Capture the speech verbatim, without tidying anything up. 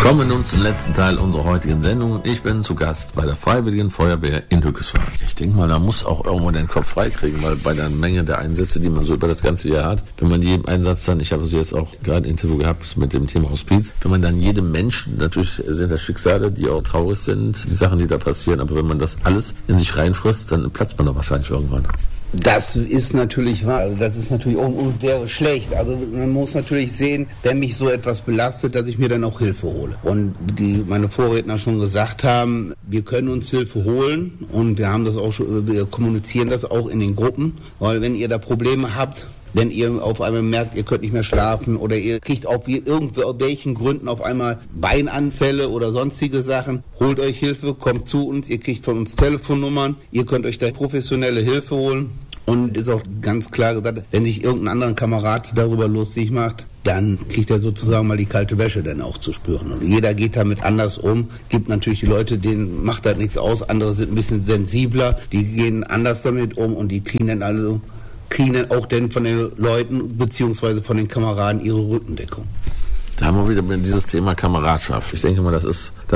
Kommen nun zum letzten Teil unserer heutigen Sendung. Ich bin zu Gast bei der Freiwilligen Feuerwehr in Hückeswagen. Ich denke mal, da muss auch irgendwo den Kopf freikriegen, weil bei der Menge der Einsätze, die man so über das ganze Jahr hat, wenn man jedem Einsatz dann, ich habe sie jetzt auch gerade ein Interview gehabt mit dem Thema Hospiz, wenn man dann jedem Menschen, natürlich sind das Schicksale, die auch traurig sind, die Sachen, die da passieren, aber wenn man das alles in sich reinfrisst, dann platzt man da wahrscheinlich irgendwann. Das ist natürlich wahr. Also das ist natürlich auch und wäre schlecht. Also man muss natürlich sehen, wenn mich so etwas belastet, dass ich mir dann auch Hilfe hole. Und die meine Vorredner schon gesagt haben, wir können uns Hilfe holen und wir haben das auch schon, wir kommunizieren das auch in den Gruppen, weil wenn ihr da Probleme habt, wenn ihr auf einmal merkt, ihr könnt nicht mehr schlafen oder ihr kriegt auf irgendwelchen Gründen auf einmal Beinanfälle oder sonstige Sachen, holt euch Hilfe, kommt zu uns, ihr kriegt von uns Telefonnummern, ihr könnt euch da professionelle Hilfe holen. Und ist auch ganz klar gesagt, wenn sich irgendein anderer Kamerad darüber lustig macht, dann kriegt er sozusagen mal die kalte Wäsche dann auch zu spüren. Und jeder geht damit anders um. Gibt natürlich die Leute, denen macht das nichts aus, andere sind ein bisschen sensibler, die gehen anders damit um und die kriegen dann alle kriegen dann auch denn von den Leuten beziehungsweise von den Kameraden ihre Rückendeckung. Da haben wir wieder dieses Thema Kameradschaft. Ich denke mal, das ist